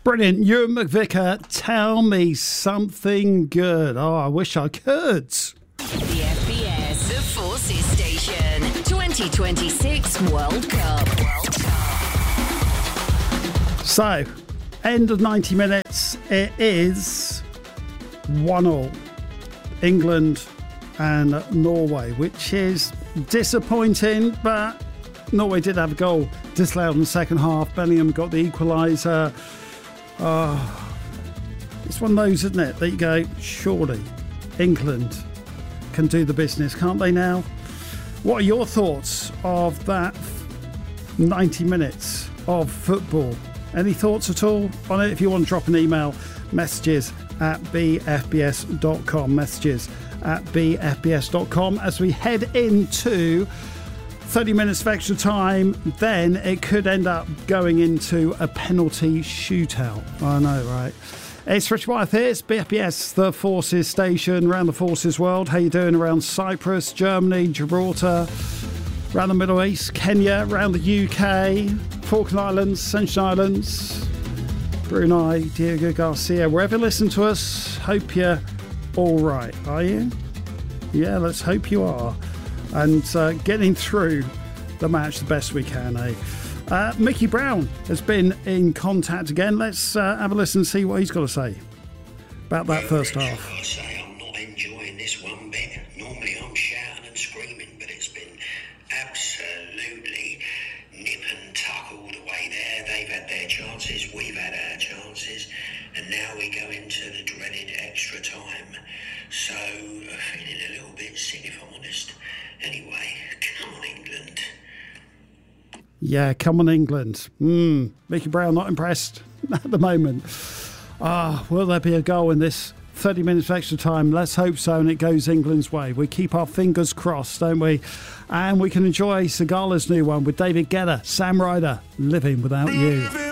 Brilliant. Ewan McVicker, tell me something good. Oh, I wish I could. The FBS, the Forces Station, 2026 World Cup. So, end of 90 minutes. It is 1-1. England and Norway, which is disappointing, but Norway did have a goal disallowed in the second half. Bellingham got the equaliser. It's one of those, isn't it, that you go, surely England can do the business, can't they now? What are your thoughts of that 90 minutes of football? Any thoughts at all on it? If you want to drop an email, messages@bfbs.com, messages@bfbs.com. As we head into 30 minutes of extra time, then it could end up going into a penalty shootout. I know, right? It's Rich Wyeth here. It's BFBS, the Forces Station, around the Forces world. How you doing around Cyprus, Germany, Gibraltar, around the Middle East, Kenya, around the UK, Falkland Islands, Ascension Islands, Brunei, Diego Garcia. Wherever you listen to us, hope you're all right. Are you? Yeah, let's hope you are. And getting through the match the best we can, eh? Mickey Brown has been in contact again. Let's have a listen and see what he's got to say about that first half. I say I'm not enjoying this one bit. Normally I'm shouting and screaming, but it's been absolutely nip and tuck all the way there. They've had their chances, we've had our chances, and now we go into the dreaded extra time. So feeling a little bit sick, if I'm honest. Anyway, come on, England. Yeah, come on, England. Mickey Brown not impressed at the moment. Will there be a goal in this 30 minutes of extra time? Let's hope so, and it goes England's way. We keep our fingers crossed, don't we? And we can enjoy Sigala's new one with David Guetta, Sam Ryder, Living Without You.